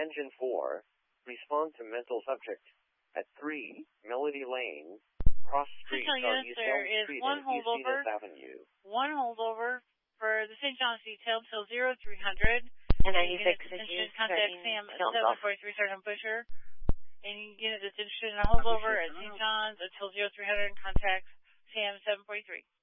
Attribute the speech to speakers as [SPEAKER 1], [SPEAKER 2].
[SPEAKER 1] Engine 4, respond to mental subject at 3 Melody Lane, cross street on East Elm Street and East Venus Avenue.
[SPEAKER 2] One holdover for the St. John's detail till 0300.
[SPEAKER 3] And 96 is used.
[SPEAKER 2] Contact Sam at 743 Sergeant Busher. Any unit that's interested in a holdover at St. John's until 0300 and contact Sam 743.